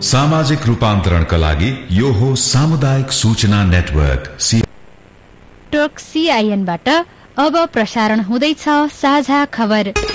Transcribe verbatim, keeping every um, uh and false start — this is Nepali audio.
सामाजिक रूपान्तरणका लागि यो हो सामुदायिक सूचना नेटवर्क टोक सीआईएनबाट अब प्रसारण हुँदैछ साझा खबर।